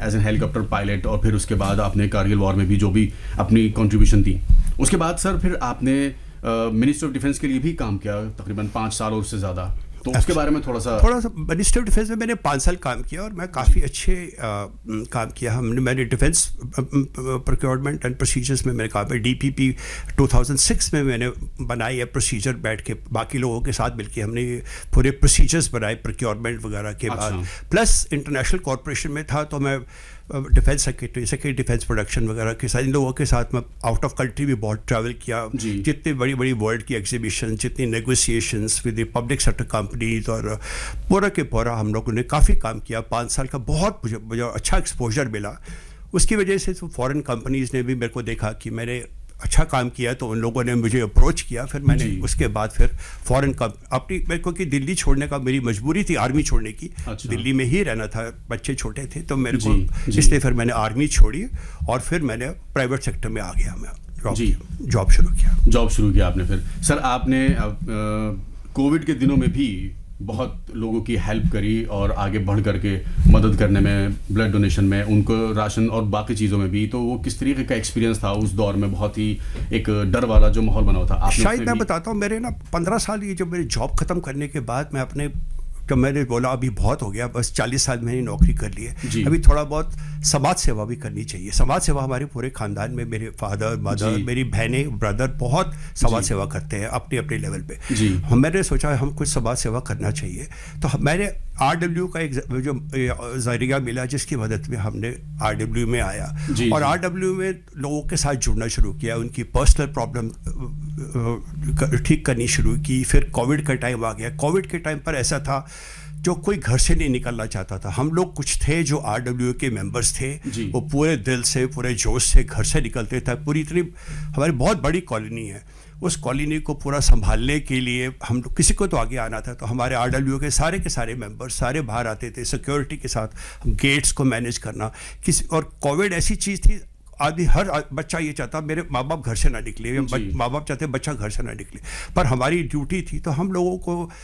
As an helicopter pilot, और फिर उसके बाद आपने कारगिल वॉर में भी जो भी अपनी कंट्रीब्यूशन दी, उसके बाद सर फिर आपने मिनिस्टर ऑफ डिफेंस के लिए भी काम किया तकरीबन 5 साल और उससे ज़्यादा, तो उसके बारे में थोड़ा सा मिनिस्टर ऑफ डिफेंस में मैंने 5 साल काम किया और मैं काफ़ी अच्छे काम किया। मैंने डिफेंस प्रोक्योरमेंट एंड प्रोसीजर्स में मैंने काम किया। DPP 2006 में मैंने बनाई है प्रोसीजर, बैठ के बाकी लोगों के साथ मिलके हमने पूरे प्रोसीजर्स बनाए प्रोक्योरमेंट वगैरह के बाद। प्लस इंटरनेशनल कॉरपोरेशन में था तो मैं डिफेंस सेक्रेटरी डिफेंस प्रोडक्शन वगैरह के साथ, इन लोगों के साथ मैं आउट ऑफ कंट्री भी बहुत ट्रैवल किया। जितनी बड़ी बड़ी वर्ल्ड की एग्जीबिशन, जितनी negotiations with the public sector companies, और पूरा के पूरा हम लोगों ने काफ़ी काम किया। 5 साल का बहुत मुझे अच्छा एक्सपोजर मिला। उसकी वजह से फॉरेन कंपनीज ने भी मेरे को देखा कि मैंने अच्छा काम किया, तो उन लोगों ने मुझे अप्रोच किया। फिर मैंने उसके बाद फिर फॉरेन अपनी, मेरे को कि दिल्ली छोड़ने का मेरी मजबूरी थी, आर्मी छोड़ने की। दिल्ली में ही रहना था, बच्चे छोटे थे तो मेरे को, इसलिए फिर मैंने आर्मी छोड़ी और फिर मैंने प्राइवेट सेक्टर में आ गया, मैं जॉब शुरू किया आपने। फिर सर आपने कोविड के दिनों में भी बहुत लोगों की हेल्प करी और आगे बढ़ करके मदद करने में, ब्लड डोनेशन में, उनको राशन और बाकी चीज़ों में भी, तो वो किस तरीके का एक्सपीरियंस था उस दौर में? बहुत ही एक डर वाला जो माहौल बना हुआ था। शायद मैं बताता हूँ, मेरे ना 15 साल ये जब मेरी जॉब ख़त्म करने के बाद मैं अपने, जब मैंने बोला अभी बहुत हो गया, बस 40 साल मैंने नौकरी कर ली है, अभी थोड़ा बहुत समाज सेवा भी करनी चाहिए। समाज सेवा हमारे पूरे ख़ानदान में, मेरे फादर मदर, मेरी बहनें ब्रदर बहुत समाज सेवा करते हैं अपने अपने लेवल पे। मैंने सोचा हम कुछ समाज सेवा करना चाहिए, तो मैंने RW का एक जो जरिया मिला जिसकी मदद में हमने RW में आया और RW में लोगों के साथ जुड़ना शुरू किया, उनकी पर्सनल प्रॉब्लम ठीक करनी शुरू की। फिर कोविड का टाइम आ गया। कोविड के टाइम पर ऐसा था जो कोई घर से नहीं निकलना चाहता था। हम लोग कुछ थे जो RW के मेंबर्स थे, वो पूरे दिल से, पूरे जोश से घर से निकलते थे। पूरी इतनी हमारी बहुत बड़ी कॉलोनी है, उस कॉलोनी को पूरा संभालने के लिए हम लोग, किसी को तो आगे आना था, तो हमारे RW के सारे मेंबर्स सारे बाहर आते थे सिक्योरिटी के साथ, गेट्स को मैनेज करना किसी। और कोविड ऐसी चीज़ थी, आदमी हर बच्चा ये चाहता मेरे माँ बाप घर से ना निकले, माँ बाप चाहते बच्चा घर से ना निकले, पर हमारी ड्यूटी थी तो हम लोगों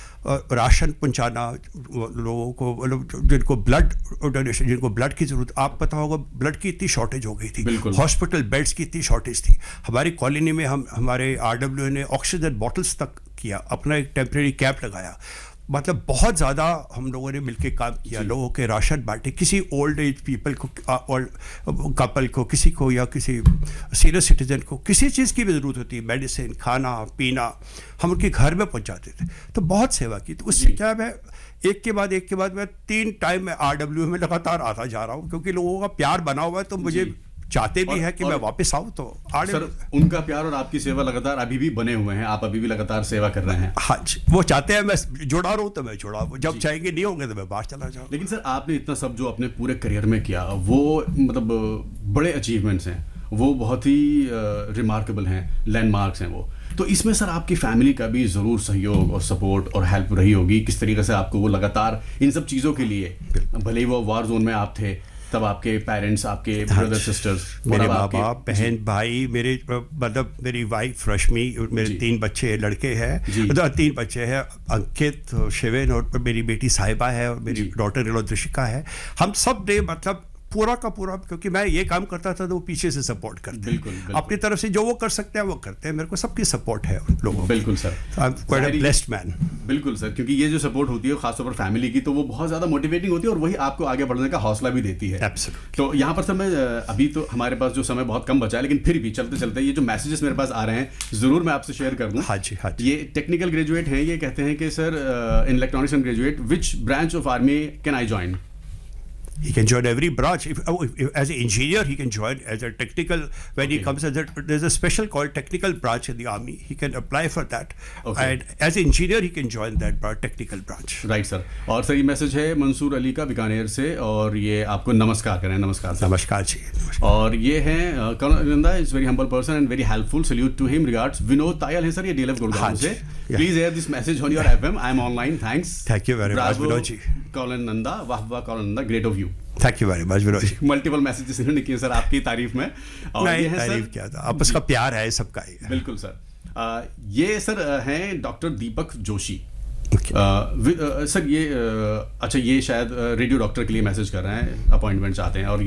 को राशन पहुँचाना, लोगों को जिनको ब्लड डोनेशन, जिनको ब्लड की ज़रूरत, आप पता होगा ब्लड की इतनी शॉर्टेज हो गई थी, हॉस्पिटल बेड्स की इतनी शॉर्टेज थी। हमारी कॉलोनी में हमारे RW ने ऑक्सीजन बॉटल्स तक किया, अपना एक टेम्प्रेरी कैंप लगाया। मतलब बहुत ज़्यादा हम लोगों ने मिलके काम किया, लोगों के राशन बांटे, किसी ओल्ड एज पीपल को और कपल को, किसी को या किसी सीनियर सिटीजन को किसी चीज़ की भी ज़रूरत होती, मेडिसिन, खाना पीना, हम उनके घर में पहुंचाते थे। तो बहुत सेवा की। तो उससे क्या, मैं एक के बाद मैं 3 टाइम में RW में लगातार आता जा रहा हूँ, क्योंकि लोगों का प्यार बना हुआ है, तो मुझे चाहते भी है कि मैं वापस आऊँ। तो सर उनका प्यार और आपकी सेवा लगातार अभी भी बने हुए हैं, आप अभी भी लगातार सेवा कर रहे हैं। हाँ जी, वो चाहते हैं मैं जुड़ा रहूँ तो मैं जुड़ा, जब चाहेंगे नहीं होंगे तो मैं बाहर चला जाऊँ। लेकिन सर आपने इतना सब जो अपने पूरे करियर में किया, वो मतलब बड़े अचीवमेंट्स हैं, वो बहुत ही रिमार्केबल हैं, लैंडमार्क्स हैं वो। तो इसमें सर आपकी फैमिली का भी ज़रूर सहयोग और सपोर्ट और हेल्प रही होगी, किस तरीके से आपको वो लगातार इन सब चीज़ों के लिए, भले ही वो वार जोन में आप थे, तब आपके पेरेंट्स, आपके ब्रदर सिस्टर्स, मेरे माँ बाप, बहन भाई, मेरे मतलब मेरी वाइफ रश्मि, मेरे 3 बच्चे लड़के हैं, 3 बच्चे हैं, अंकित, शिवेन, और मेरी बेटी साहिबा है, और मेरी डॉटर दृशिका है। हम सब ने मतलब पूरा का पूरा, क्योंकि मैं ये काम करता था तो वो पीछे से सपोर्ट करते हैं, अपनी तरफ से जो वो कर सकते हैं वो करते हैं। मेरे को सबकी सपोर्ट है उन लोगों की। बिल्कुल sir, I am quite a blessed man. बिल्कुल सर, क्योंकि ये जो सपोर्ट होती है खासतौर पर फैमिली की, तो वो बहुत ज़्यादा मोटिवेटिंग होती है और वही आपको आगे बढ़ने का हौसला भी देती है। तो यहाँ पर सर मैं अभी तो हमारे पास जो समय बहुत कम बचा है, लेकिन फिर भी चलते चलते ये जो मैसेजेस मेरे पास आ रहे हैं ज़रूर मैं आपसे शेयर कर दूँ। हाँ जी, हाँ जी। ये टेक्निकल ग्रेजुएट हैं, ये कहते हैं कि sir in electronics and graduate, which branch of army can I join? He can join every branch. If as an engineer, he can join as a technical. When he comes as there's a special called technical branch in the army. He can apply for that. And as an engineer, he can join that technical branch. Right, sir. और sir ये message है मंसूर अली का बीकानेर से, और ये आपको नमस्कार करें। नमस्कार सर। नमस्कार जी। और ये हैं colonel Nanda is very humble person and very helpful, salute to him. Regards Vinod Tayal है सर, ये DLF गुड़गांव से। Please air this message on your FM. I am online. Thanks. Thank you very much Vinod ji. Colonel Nanda, वाह वाह colonel Nanda, great of you. Thank you very much Vinod ji. Multiple messages इन्होंने किए sir आपकी तारीफ में। और नहीं, तारीफ क्या था, आपस का प्यार है सबका ही। बिल्कुल सर। ये सर हैं डॉक्टर दीपक जोशी। सर ये अच्छा, ये शायद रेडियो डॉक्टर के लिए मैसेज कर रहे हैं, अपॉइंटमेंट चाहते हैं। और